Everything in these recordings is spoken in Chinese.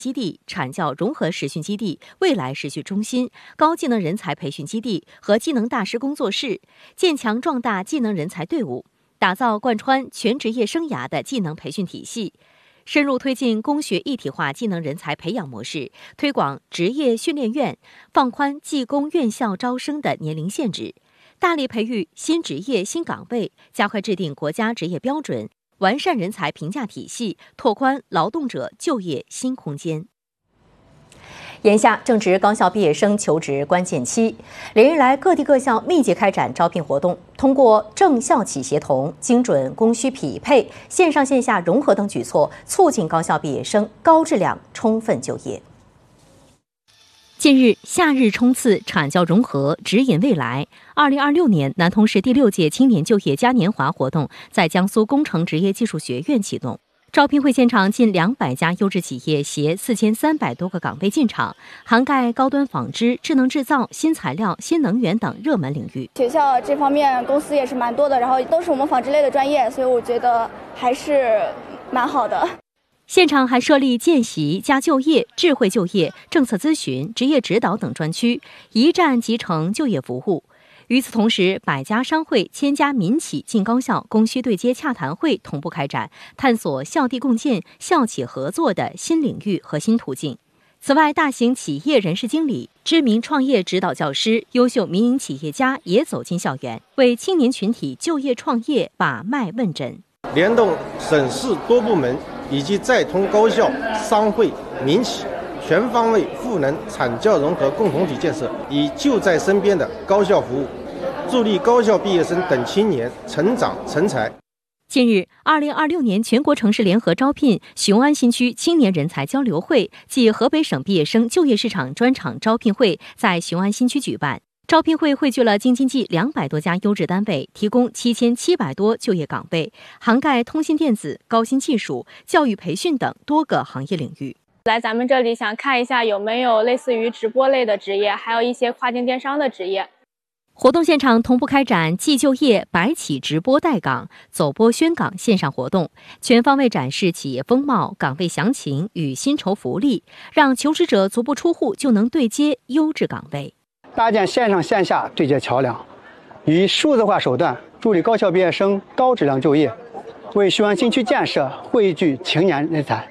基地、产教融合实训基地、未来实训中心、高技能人才培训基地和技能大师工作室，建强壮大技能人才队伍，打造贯穿全职业生涯的技能培训体系。深入推进工学一体化技能人才培养模式，推广职业训练院，放宽技工院校招生的年龄限制，大力培育新职业新岗位，加快制定国家职业标准，完善人才评价体系，拓宽劳动者就业新空间。 眼下正值高校毕业生求职关键期，连日来各地各校密集开展招聘活动，通过政校企协同、精准供需匹配、线上线下融合等举措，促进高校毕业生高质量充分就业。 近日，夏日冲刺产教融合，指引未来。2026年南通市第6届青年就业嘉年华活动在江苏工程职业技术学院启动。招聘会现场近200家优质企业携4300多个岗位进场，涵盖高端纺织、智能制造、新材料、新能源等热门领域。 学校这方面公司也是蛮多的，然后都是我们纺织类的专业，所以我觉得还是蛮好的。 现场还设立见习加就业、智慧就业、政策咨询、职业指导等专区，一站集成就业服务。与此同时，100家商会、1000家民企进高校供需对接洽谈会同步开展，探索校地共建、校企合作的新领域和新途径。此外，大型企业人事经理、知名创业指导教师、优秀民营企业家也走进校园，为青年群体就业创业把脉问诊。 联动省市多部门以及再通高校、商会、民企，全方位赋能产教融合共同体建设，以就在身边的高校服务，助力高校毕业生等青年成长成才。 近日，2026年全国城市联合招聘雄安新区青年人才交流会暨河北省毕业生就业市场专场招聘会在雄安新区举办。招聘会汇聚了京津冀200多家优质单位，提供7700多就业岗位，涵盖通信电子、高新技术、教育培训等多个行业领域。 来咱们这里想看一下有没有类似于直播类的职业，还有一些跨境电商的职业。 活动现场同步开展即就业百企直播带岗、走播宣岗线上活动，全方位展示企业风貌、岗位详情与薪酬福利，让求职者足不出户就能对接优质岗位。 搭建线上线下对接桥梁，以数字化手段助力高校毕业生高质量就业，为雄安新区建设汇聚青年人才。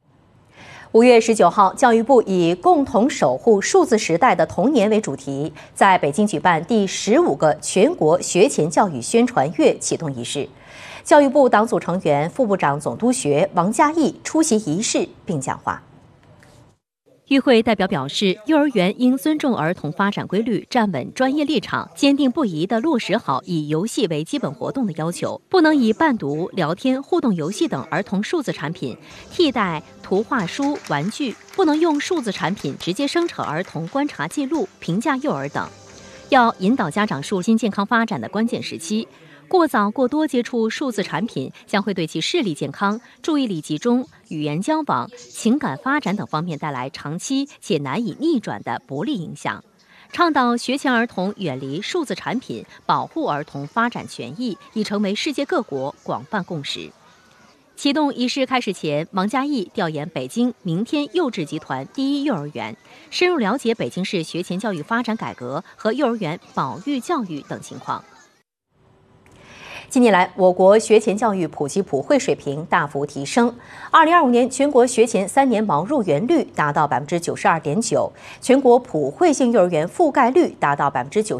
5月19号，教育部以“共同守护数字时代的童年”为主题，在北京举办第15个全国学前教育宣传月启动仪式。教育部党组成员、副部长总督学王嘉毅出席仪式并讲话。 与会代表表示，幼儿园应尊重儿童发展规律，站稳专业立场，坚定不移地落实好以游戏为基本活动的要求，不能以伴读、聊天、互动游戏等儿童数字产品替代图画书、玩具，不能用数字产品直接生成儿童观察记录、评价幼儿等。要引导家长树新健康发展的关键时期。过早过多接触数字产品将会对其视力健康、注意力集中、语言交往、情感发展等方面带来长期且难以逆转的不利影响。倡导学前儿童远离数字产品，保护儿童发展权益，已成为世界各国广泛共识。启动仪式开始前，王嘉毅调研北京明天幼稚集团第一幼儿园，深入了解北京市学前教育发展改革和幼儿园保育教育等情况。 近年来，我国学前教育普及普惠水平大幅提升。2025年全国学前3年毛入园率达到92.9%，全国普惠性幼儿园覆盖率达到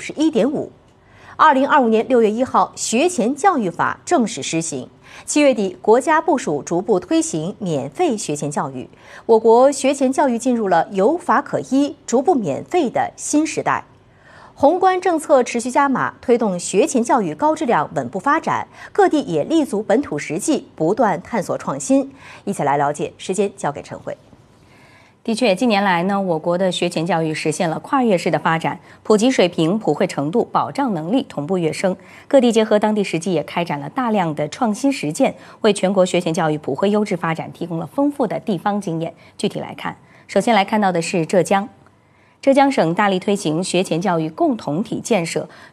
91.5%。2025年6月1号，学前教育法正式施行。7月底，国家部署逐步推行免费学前教育，我国学前教育进入了有法可依、逐步免费的新时代。宏观政策持续加码，推动学前教育高质量稳步发展，各地也立足本土实际，不断探索创新。一起来了解，时间交给陈慧。 的确，近年来呢，我国的学前教育实现了跨越式的发展，普及水平、普惠程度、保障能力同步跃升。各地结合当地实际，也开展了大量的创新实践，为全国学前教育普惠优质发展提供了丰富的地方经验。具体来看，首先来看到的是浙江。浙江省大力推行学前教育共同体建设，